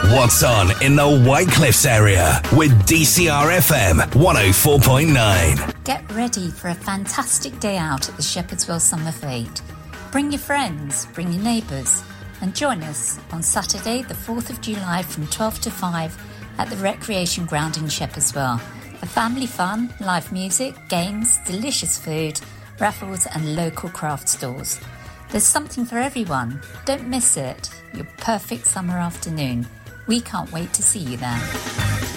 What's on in the White Cliffs area with DCR FM 104.9. Get ready for a fantastic day out at the Shepherd's Well Summer Fete. Bring your friends, bring your neighbours, and join us on Saturday, the 4th of July from 12 to 5 at the Recreation Ground in Shepherd's Well. For family fun, live music, games, delicious food, raffles and local craft stores. There's something for everyone. Don't miss it. Your perfect summer afternoon. We can't wait to see you there.